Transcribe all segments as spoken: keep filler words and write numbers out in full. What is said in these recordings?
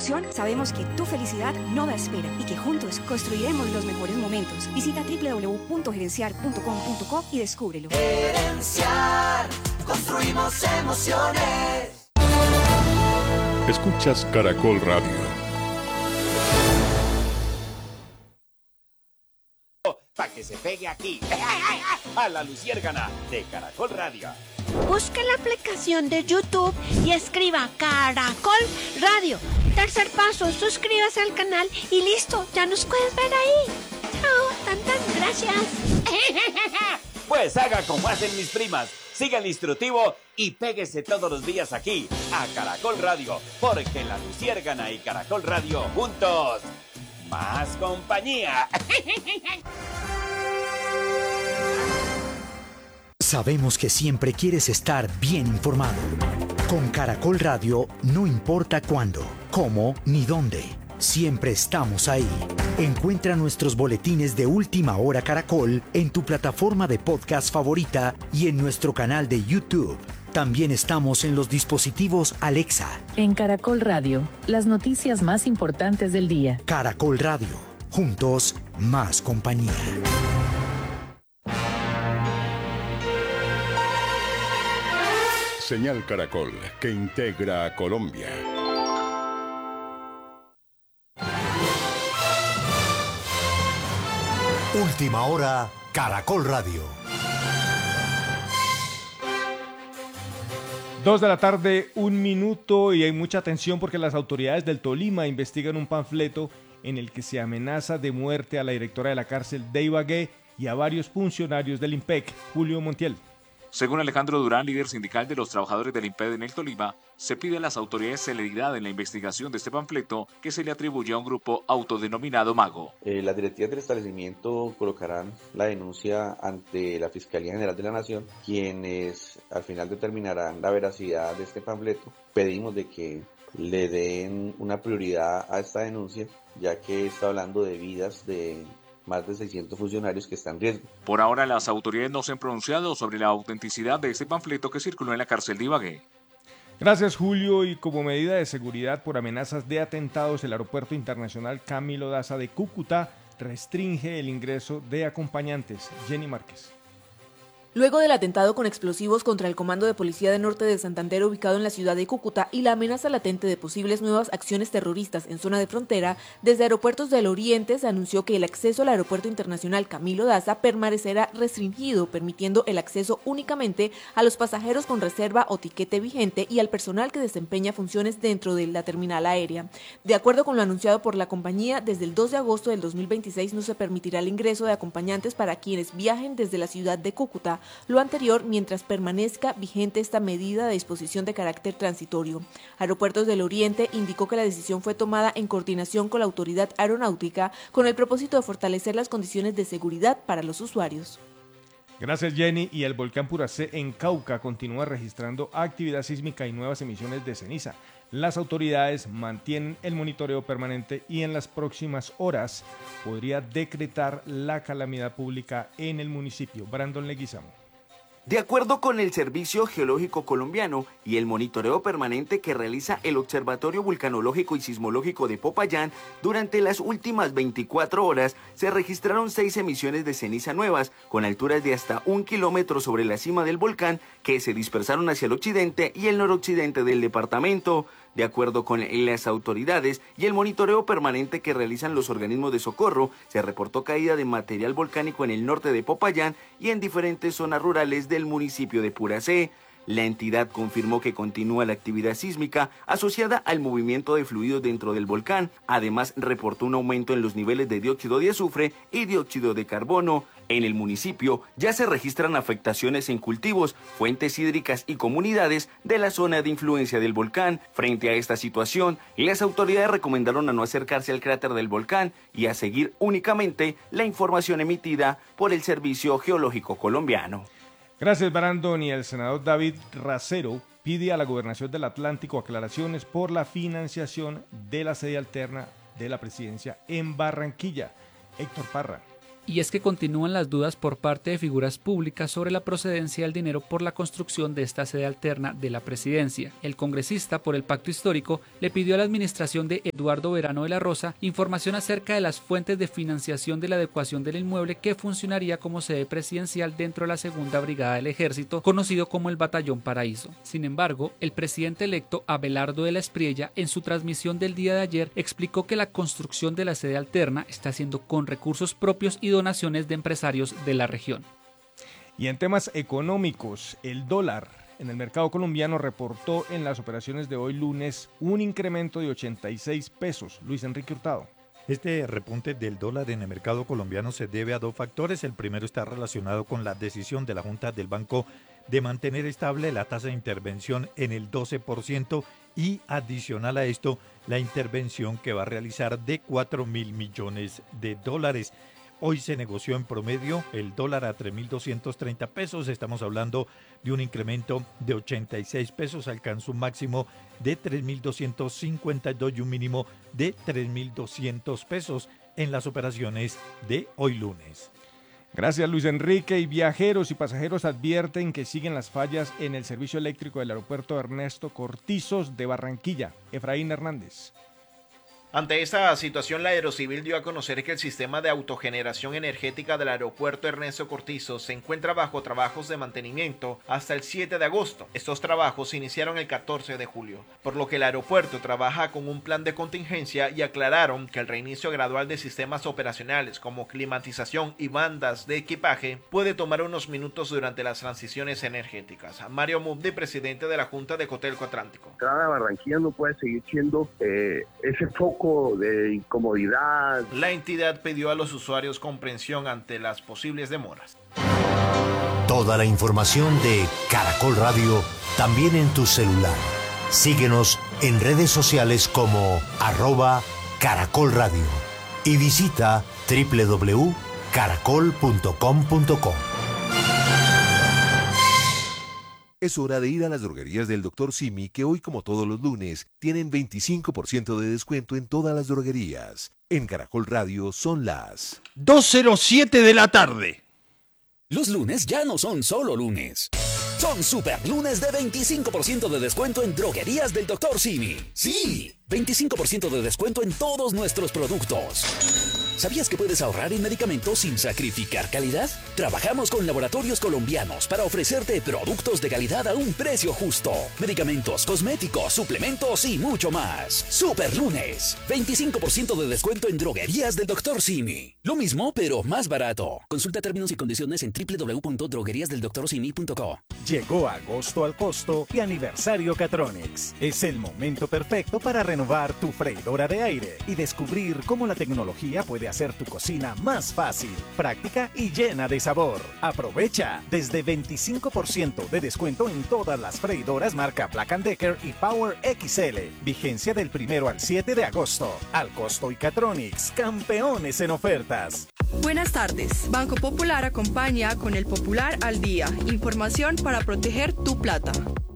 Construcción sabemos que tu felicidad no da espera y que juntos construiremos los mejores momentos. Visita doble u doble u doble u punto gerenciar punto com punto co y descúbrelo. Gerenciar, construimos emociones. Escuchas Caracol Radio. Para que se pegue aquí, a la luciérgana de Caracol Radio. Busque la aplicación de YouTube y escriba Caracol Radio. Tercer paso, suscríbase al canal y listo, ya nos puedes ver ahí. Chao, tantas gracias. Pues haga como hacen mis primas, siga el instructivo y péguese todos los días aquí a Caracol Radio, porque la luciérgana y Caracol Radio juntos, más compañía. Sabemos que siempre quieres estar bien informado. Con Caracol Radio no importa cuándo, cómo ni dónde. Siempre estamos ahí. Encuentra nuestros boletines de Última Hora Caracol en tu plataforma de podcast favorita y en nuestro canal de YouTube. También estamos en los dispositivos Alexa. En Caracol Radio, las noticias más importantes del día. Caracol Radio. Juntos, más compañía. Señal Caracol, que integra a Colombia. Última Hora, Caracol Radio. Dos de la tarde, un minuto, y hay mucha atención porque las autoridades del Tolima investigan un panfleto en el que se amenaza de muerte a la directora de la cárcel de Ibagué y a varios funcionarios del IMPEC. Julio Montiel. Según Alejandro Durán, líder sindical de los trabajadores del IMPED en el Tolima, se pide a las autoridades celeridad en la investigación de este panfleto que se le atribuye a un grupo autodenominado Mago. Eh, las directivas del establecimiento colocarán la denuncia ante la Fiscalía General de la Nación, quienes al final determinarán la veracidad de este panfleto. Pedimos de que le den una prioridad a esta denuncia, ya que está hablando de vidas de más de seiscientos funcionarios que están en riesgo. Por ahora, las autoridades no se han pronunciado sobre la autenticidad de este panfleto que circuló en la cárcel de Ibagué. Gracias, Julio. Y como medida de seguridad por amenazas de atentados, el Aeropuerto Internacional Camilo Daza de Cúcuta restringe el ingreso de acompañantes. Jenny Márquez. Luego del atentado con explosivos contra el Comando de Policía de Norte de Santander ubicado en la ciudad de Cúcuta y la amenaza latente de posibles nuevas acciones terroristas en zona de frontera, desde Aeropuertos del Oriente se anunció que el acceso al Aeropuerto Internacional Camilo Daza permanecerá restringido, permitiendo el acceso únicamente a los pasajeros con reserva o tiquete vigente y al personal que desempeña funciones dentro de la terminal aérea. De acuerdo con lo anunciado por la compañía, desde el dos de agosto del dos mil veintiséis no se permitirá el ingreso de acompañantes para quienes viajen desde la ciudad de Cúcuta, lo anterior mientras permanezca vigente esta medida de disposición de carácter transitorio. Aeropuertos del Oriente indicó que la decisión fue tomada en coordinación con la autoridad aeronáutica con el propósito de fortalecer las condiciones de seguridad para los usuarios. Gracias, Jenny. Y el volcán Puracé en Cauca continúa registrando actividad sísmica y nuevas emisiones de ceniza. Las autoridades mantienen el monitoreo permanente y en las próximas horas podría decretar la calamidad pública en el municipio. Brandon Leguizamo. De acuerdo con el Servicio Geológico Colombiano y el monitoreo permanente que realiza el Observatorio Vulcanológico y Sismológico de Popayán, durante las últimas veinticuatro horas se registraron seis emisiones de ceniza nuevas, con alturas de hasta un kilómetro sobre la cima del volcán, que se dispersaron hacia el occidente y el noroccidente del departamento. De acuerdo con las autoridades y el monitoreo permanente que realizan los organismos de socorro, se reportó caída de material volcánico en el norte de Popayán y en diferentes zonas rurales del municipio de Puracé. La entidad confirmó que continúa la actividad sísmica asociada al movimiento de fluidos dentro del volcán. Además, reportó un aumento en los niveles de dióxido de azufre y dióxido de carbono. En el municipio ya se registran afectaciones en cultivos, fuentes hídricas y comunidades de la zona de influencia del volcán. Frente a esta situación, las autoridades recomendaron a no acercarse al cráter del volcán y a seguir únicamente la información emitida por el Servicio Geológico Colombiano. Gracias, Brandon. Y el senador David Racero pide a la Gobernación del Atlántico aclaraciones por la financiación de la sede alterna de la presidencia en Barranquilla. Héctor Parra. y es que continúan las dudas por parte de figuras públicas sobre la procedencia del dinero por la construcción de esta sede alterna de la presidencia. El congresista por el Pacto Histórico le pidió a la administración de Eduardo Verano de la Rosa información acerca de las fuentes de financiación de la adecuación del inmueble que funcionaría como sede presidencial dentro de la Segunda Brigada del Ejército, conocido como el Batallón Paraíso. Sin embargo, el presidente electo Abelardo de la Espriella, en su transmisión del día de ayer, explicó que la construcción de la sede alterna está haciendo con recursos propios y donaciones de empresarios de la región. Y en temas económicos, el dólar en el mercado colombiano reportó en las operaciones de hoy lunes un incremento de ochenta y seis pesos. Luis Enrique Hurtado. Este repunte del dólar en el mercado colombiano se debe a dos factores. El primero está relacionado con la decisión de la Junta del Banco de mantener estable la tasa de intervención en el doce por ciento y adicional a esto la intervención que va a realizar de cuatro mil millones de dólares. Hoy se negoció en promedio el dólar a tres mil doscientos treinta pesos, estamos hablando de un incremento de ochenta y seis pesos, alcanzó un máximo de tres mil doscientos cincuenta y dos y un mínimo de tres mil doscientos pesos en las operaciones de hoy lunes. Gracias, Luis Enrique. Y viajeros y pasajeros advierten que siguen las fallas en el servicio eléctrico del aeropuerto Ernesto Cortizos de Barranquilla. Efraín Hernández. Ante esta situación, la Aerocivil dio a conocer que el sistema de autogeneración energética del aeropuerto Ernesto Cortizos se encuentra bajo trabajos de mantenimiento hasta el siete de agosto. Estos trabajos iniciaron el catorce de julio, por lo que el aeropuerto trabaja con un plan de contingencia y aclararon que el reinicio gradual de sistemas operacionales como climatización y bandas de equipaje puede tomar unos minutos durante las transiciones energéticas. Mario Mubdi, presidente de la Junta de Cotelco Atlántico. Cada Barranquilla no puede seguir siendo eh, ese foco de incomodidad. La entidad pidió a los usuarios comprensión ante las posibles demoras. Toda la información de Caracol Radio también en tu celular. Síguenos en redes sociales como arroba Caracol Radio y visita doble u doble u doble u punto caracol punto com punto co. Es hora de ir a las droguerías del doctor Simi, que hoy, como todos los lunes, tienen veinticinco por ciento de descuento en todas las droguerías. En Caracol Radio son las dos cero siete de la tarde. Los lunes ya no son solo lunes. Son super lunes de veinticinco por ciento de descuento en droguerías del doctor Simi. Sí, veinticinco por ciento de descuento en todos nuestros productos. ¿Sabías que puedes ahorrar en medicamentos sin sacrificar calidad? Trabajamos con laboratorios colombianos para ofrecerte productos de calidad a un precio justo. Medicamentos, cosméticos, suplementos y mucho más. Super lunes, veinticinco por ciento de descuento en droguerías del doctor Simi. Lo mismo, pero más barato. Consulta términos y condiciones en doble u doble u doble u punto droguerías del doctor simi punto co. Llegó agosto al costo y aniversario Catronics. Es el momento perfecto para renovar tu freidora de aire y descubrir cómo la tecnología puede hacer tu cocina más fácil, práctica y llena de sabor. Aprovecha desde veinticinco por ciento de descuento en todas las freidoras marca Black and Decker y Power X L. Vigencia del primero al siete de agosto. Al costo y Catronics, campeones en ofertas. Buenas tardes. Banco Popular acompaña con el Popular al Día. Información para proteger tu plata.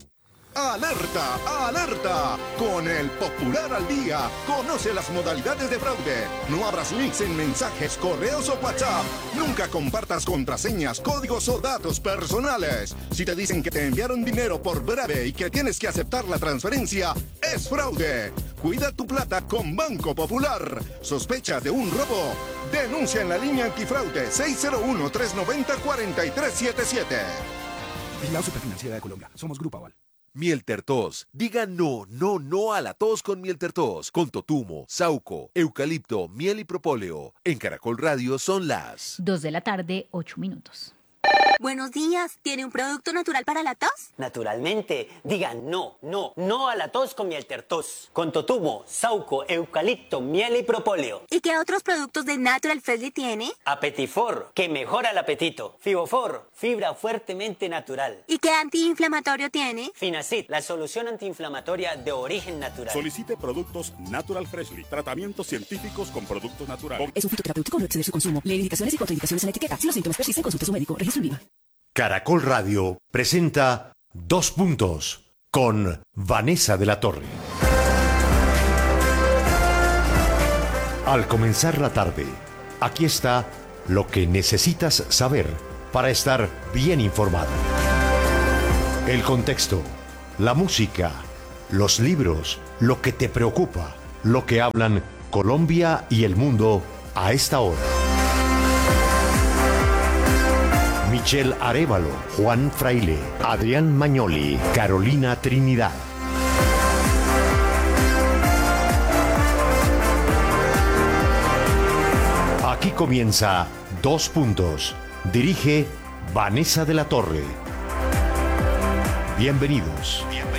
¡Alerta! ¡Alerta! Con el Popular al Día, conoce las modalidades de fraude. No abras links en mensajes, correos o WhatsApp. Nunca compartas contraseñas, códigos o datos personales. Si te dicen que te enviaron dinero por breve y que tienes que aceptar la transferencia, es fraude. Cuida tu plata con Banco Popular. ¿Sospechas de un robo? Denuncia en la línea antifraude seis cero uno, tres nueve cero, cuatro tres siete siete. Vigilado Superfinanciera de Colombia. Somos Grupo Aval. Miel Tertos. Diga no, no, no a la tos con Miel Tertos. Con totumo, sauco, eucalipto, miel y propóleo. En Caracol Radio son las dos de la tarde, ocho minutos. Buenos días, ¿tiene un producto natural para la tos? Naturalmente, diga no, no, no a la tos con Miel Tertos. Con totumo, sauco, eucalipto, miel y propóleo. ¿Y qué otros productos de Natural Freshly tiene? Apetifor, que mejora el apetito. Fibofor, fibra fuertemente natural. ¿Y qué antiinflamatorio tiene? Finacid, la solución antiinflamatoria de origen natural. Solicite productos Natural Freshly, tratamientos científicos con productos naturales. Es un fitoterapéutico, no exceder su consumo. Lee indicaciones y contraindicaciones en la etiqueta. Si los síntomas persisten, consulte a su médico. Registro INVIMA. Caracol Radio presenta Dos Puntos con Vanessa de la Torre. Al comenzar la tarde, aquí está lo que necesitas saber para estar bien informado. El contexto, la música, los libros, lo que te preocupa, lo que hablan Colombia y el mundo a esta hora. Michelle Arévalo, Juan Fraile, Adrián Magnoli, Carolina Trinidad. Aquí comienza Dos Puntos. Dirige Vanessa de la Torre. Bienvenidos. Bienvenidos.